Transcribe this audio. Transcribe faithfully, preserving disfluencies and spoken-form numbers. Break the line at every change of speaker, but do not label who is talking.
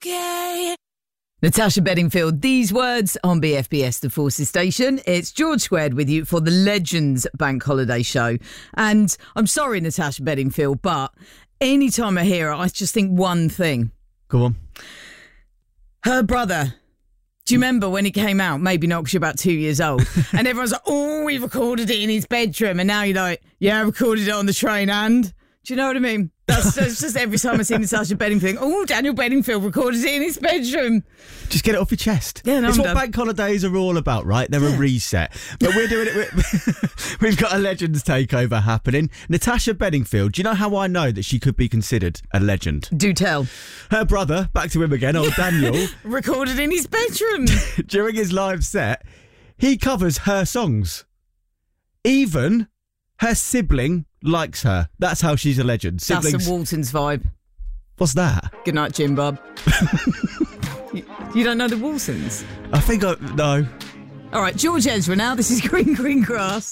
okay. Natasha Bedingfield, these words on B F B S, the Forces Station. It's George Squared with you for the Legends Bank Holiday Show. And I'm sorry, Natasha Bedingfield, but any time I hear her, I just think one thing.
Go on.
Her brother. Do you remember when it came out? Maybe not, because you're about two years old. And everyone's like, oh, we recorded it in his bedroom. And now you're like, yeah, I recorded it on the train and... Do you know what I mean? That's, that's just every time I see Natasha Bedingfield. Oh, Daniel Bedingfield recorded it in his bedroom.
Just get it off your chest.
Yeah, no,
it's
I'm
what
done.
bank holidays are all about, right? They're
Yeah.
a reset. But we're doing it. With, we've got a Legends takeover happening. Natasha Bedingfield, do you know how I know that she could be considered a legend?
Do tell.
Her brother, back to him again, old Daniel,
Recorded in his bedroom.
during his live set, he covers her songs. Even her sibling likes her. That's how she's a legend.
That's
Siblings.
a Waltons vibe.
What's that?
Good night, Jim Bob. you, you don't know the Waltons?
I think I... No.
All right, George Ezra now. This is Green Green Grass.